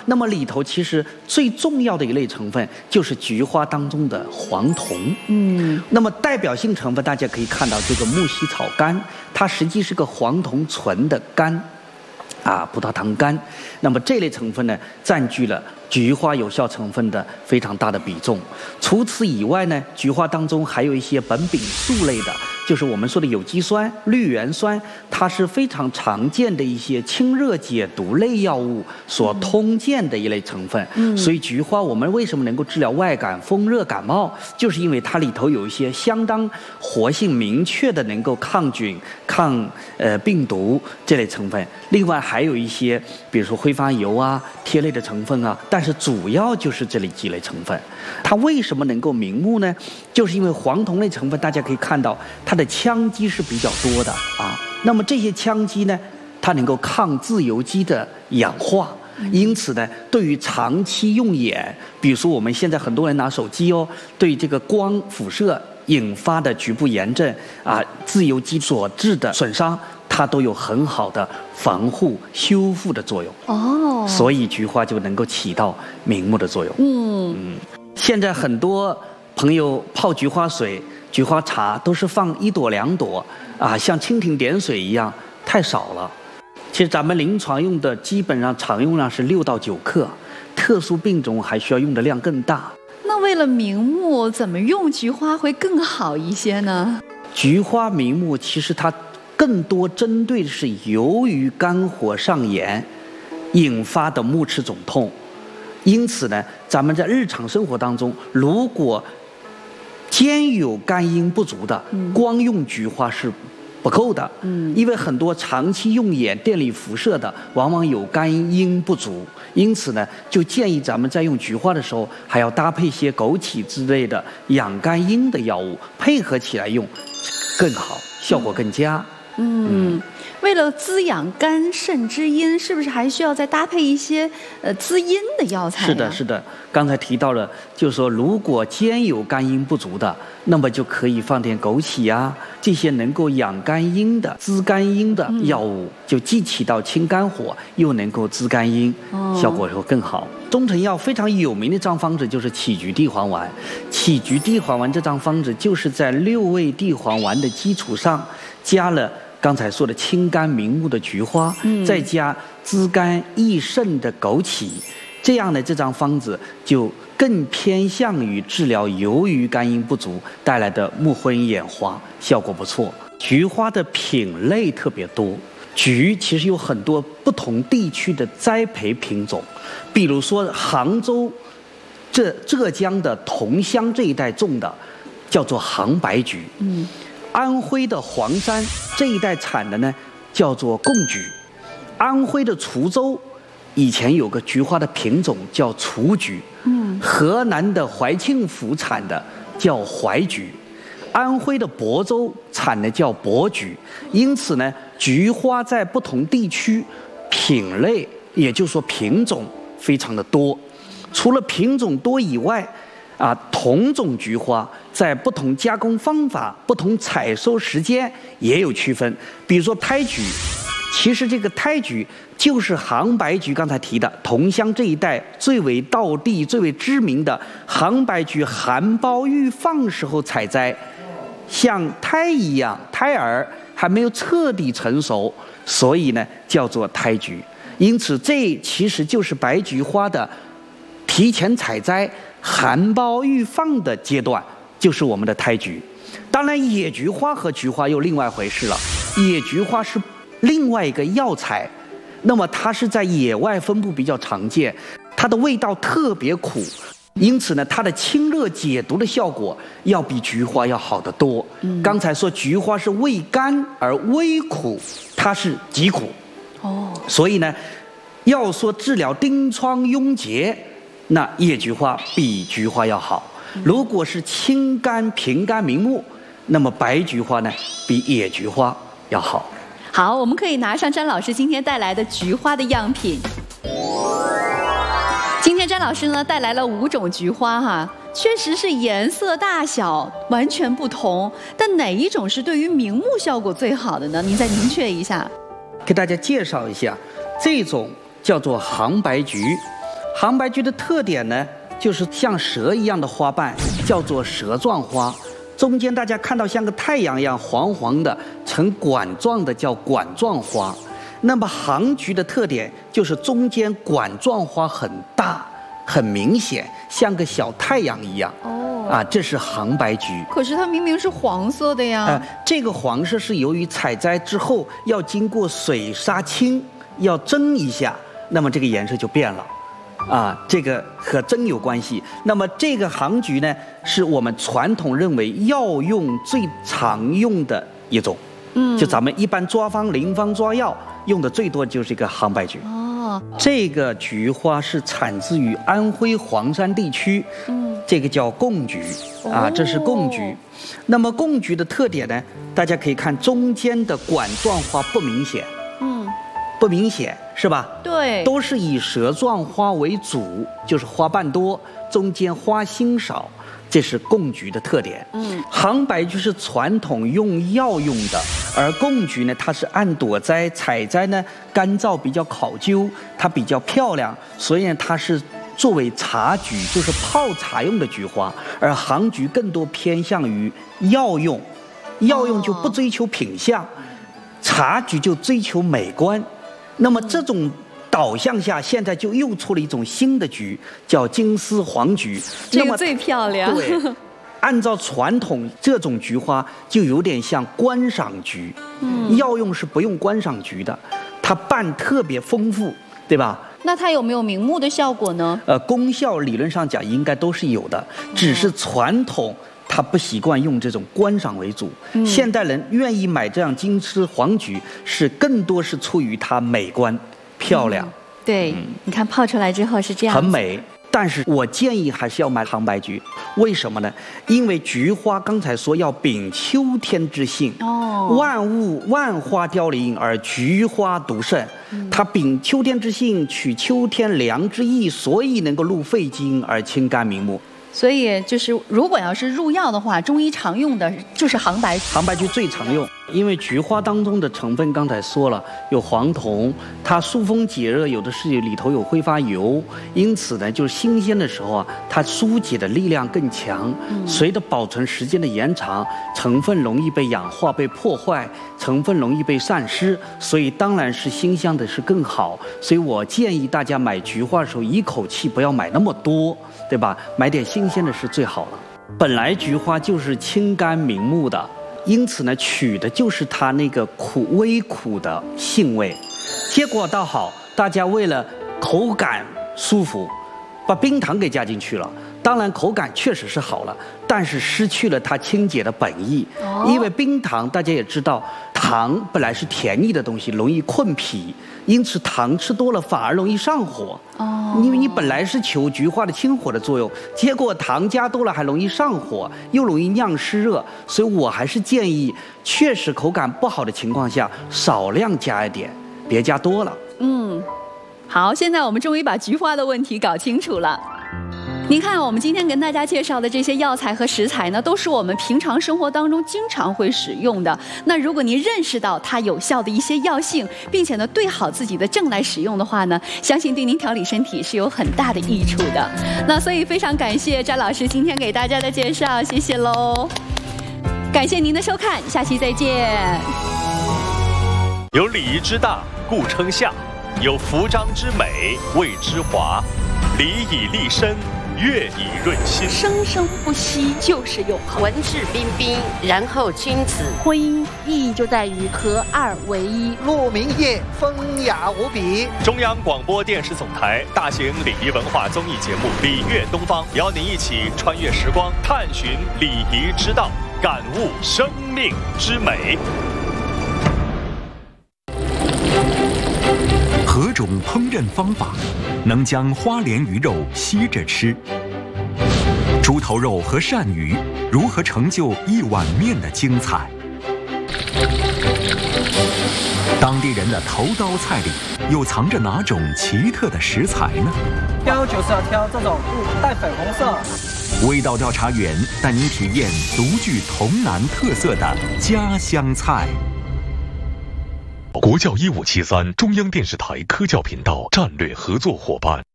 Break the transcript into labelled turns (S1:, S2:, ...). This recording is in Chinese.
S1: 那么里头其实最重要的一类成分就是菊花当中的黄酮。那么代表性成分大家可以看到这个木犀草苷，它实际是个黄酮醇的苷。葡萄糖苷，那么这类成分呢，占据了菊花有效成分的非常大的比重。除此以外呢，菊花当中还有一些苯丙素类的，就是我们说的有机酸、绿原酸，它是非常常见的一些清热解毒类药物所通鉴的一类成分。所以菊花我们为什么能够治疗外感、风热感冒，就是因为它里头有一些相当活性明确的能够抗菌、抗病毒这类成分。另外还有一些，比如说挥发油啊、萜类的成分啊，但是主要就是这里几类成分。它为什么能够明目呢？就是因为黄酮类成分，大家可以看到它的羟基是比较多的啊。那么这些羟基呢，它能够抗自由基的氧化。因此呢，对于长期用眼，比如说我们现在很多人拿手机对这个光辐射引发的局部炎症自由基所致的损伤，它都有很好的防护修复的作用。所以菊花就能够起到明目的作用。现在很多朋友泡菊花水、菊花茶都是放1朵2朵像蜻蜓点水一样，太少了。其实咱们临床用的基本上常用量是6到9克，特殊病种还需要用的量更大。
S2: 那为了明目，怎么用菊花会更好一些呢？
S1: 菊花明目其实它更多针对的是由于肝火上炎引发的目赤肿痛。因此呢，咱们在日常生活当中，如果兼有肝阴不足的，光用菊花是不够的。因为很多长期用眼电离辐射的，往往有肝阴不足。因此呢，就建议咱们在用菊花的时候，还要搭配一些枸杞之类的养肝阴的药物，配合起来用更好，效果更佳。
S2: 为了滋养肝肾之阴，是不是还需要再搭配一些滋阴的药材？
S1: 是的。刚才提到了，就是说如果兼有肝阴不足的，那么就可以放点枸杞这些能够养肝阴的、滋肝阴的药物，就既起到清肝火，又能够滋肝阴，效果会更好。中成药非常有名的一张方子就是杞菊地黄丸。杞菊地黄丸这张方子就是在6味地黄丸的基础上，加了刚才说的清肝明目的菊花，再加滋肝益肾的枸杞，这样的这张方子就更偏向于治疗由于肝阴不足带来的目昏眼花，效果不错。菊花的品类特别多，菊其实有很多不同地区的栽培品种，比如说杭州、浙江的桐乡这一带种的叫做杭白菊。安徽的黄山这一带产的呢，叫做贡菊。安徽的滁州以前有个菊花的品种叫雏菊。河南的怀庆府产的叫怀菊。安徽的亳州产的叫亳菊。因此呢，菊花在不同地区品类，也就是说品种非常的多。除了品种多以外，同种菊花在不同加工方法、不同采收时间也有区分。比如说胎菊，其实这个胎菊就是杭白菊刚才提的桐乡这一带最为道地、最为知名的杭白菊含苞欲放时候采摘，像胎一样，胎儿还没有彻底成熟，所以呢叫做胎菊。因此这其实就是白菊花的提前采摘、含苞欲放的阶段，就是我们的胎菊。当然野菊花和菊花又另外回事了。野菊花是另外一个药材，那么它是在野外分布比较常见，它的味道特别苦，因此呢它的清热解毒的效果要比菊花要好得多。刚才说菊花是味甘而微苦，它是极苦。所以呢要说治疗疔疮痈结，那野菊花比菊花要好。如果是清肝平肝明目，那么白菊花呢比野菊花要好。
S2: 好，我们可以拿上詹老师今天带来的菊花的样品。今天詹老师呢带来了5种菊花确实是颜色大小完全不同，但哪一种是对于明目效果最好的呢？您再明确一下。
S1: 给大家介绍一下，这种叫做杭白菊。 杭白菊的特点呢，就是像蛇一样的花瓣，叫做蛇状花。中间大家看到像个太阳一样黄黄的，呈管状的叫管状花。那么杭菊的特点就是中间管状花很大，很明显，像个小太阳一样。这是杭白菊。可
S2: 是它明明是黄色的呀。
S1: 这个黄色是由于采摘之后要经过水杀青，要蒸一下，那么这个颜色就变了。这个和蒸有关系。那么这个杭菊呢，是我们传统认为药用最常用的一种。就咱们一般抓方、临方抓药用的最多就是这个杭白菊。这个菊花是产自于安徽黄山地区。这个叫贡菊这是贡菊。那么贡菊的特点呢，大家可以看中间的管状花不明显。不明显是吧？
S2: 对，
S1: 都是以蛇状花为主，就是花瓣多，中间花心少，这是贡菊的特点。杭白菊是传统用药用的，而贡菊呢，它是按朵摘，采摘呢干燥比较考究，它比较漂亮，所以呢它是作为茶菊，就是泡茶用的菊花。而杭菊更多偏向于药用，药用就不追求品相，茶菊就追求美观。那么这种导向下，现在就又出了一种新的菊，叫金丝黄菊。
S2: 这个最漂亮。
S1: 对，按照传统，这种菊花就有点像观赏菊。药用是不用观赏菊的，它瓣特别丰富，对吧？
S2: 那它有没有明目的效果呢？
S1: 功效理论上讲应该都是有的，只是传统他不习惯用这种观赏为主。现代人愿意买这样金丝黄菊，是更多是出于它美观漂亮。
S2: 对，你看泡出来之后是这样，
S1: 很美。但是我建议还是要买杭白菊，为什么呢？因为菊花刚才说要秉秋天之性，万花凋零而菊花独盛，它秉秋天之性，取秋天凉之意，所以能够入肺经而清肝明目。
S2: 所以就是如果要是入药的话，中医常用的就是杭白菊。
S1: 杭白菊最常用，因为菊花当中的成分刚才说了，有黄酮，它疏风解热，有的是里头有挥发油，因此呢，就是新鲜的时候它疏解的力量更强。随着保存时间的延长，成分容易被氧化、被破坏，成分容易被散失，所以当然是新鲜的是更好。所以我建议大家买菊花的时候，一口气不要买那么多，对吧？买点新鲜的是最好了。本来菊花就是清肝明目的，因此呢，取的就是它那个微苦的性味。结果倒好，大家为了口感舒服，把冰糖给加进去了。当然口感确实是好了，但是失去了它清洁的本意。因为冰糖大家也知道，糖本来是甜腻的东西，容易困脾，因此糖吃多了反而容易上火。因为你本来是求菊花的清火的作用，结果糖加多了还容易上火，又容易酿湿热，所以我还是建议，确实口感不好的情况下，少量加一点，别加多了。
S2: 好，现在我们终于把菊花的问题搞清楚了。您看，我们今天跟大家介绍的这些药材和食材呢，都是我们平常生活当中经常会使用的。那如果您认识到它有效的一些药性，并且呢对好自己的症来使用的话呢，相信对您调理身体是有很大的益处的。那所以非常感谢詹老师今天给大家的介绍，谢谢喽。感谢您的收看，下期再见。
S3: 有礼仪之大，故称相；有服装之美，谓之华。礼以立身，乐以润心，
S4: 生生不息就是永恒。文质彬彬，然后君子。
S5: 婚姻意义就在于合二为一。
S6: 陆明业风雅无比。
S3: 中央广播电视总台大型礼仪文化综艺节目《礼乐东方》，邀您一起穿越时光，探寻礼仪之道，感悟生命之美。
S7: 何种烹饪方法能将花鲢鱼肉吸着吃？猪头肉和鳝鱼如何成就一碗面的精彩？当地人的头刀菜里又藏着哪种奇特的食材呢？
S6: 挑就是要挑这种带粉红色。
S7: 味道调查员带您体验独具潼南特色的家乡菜。
S8: 国教1573中央电视台科教频道战略合作伙伴。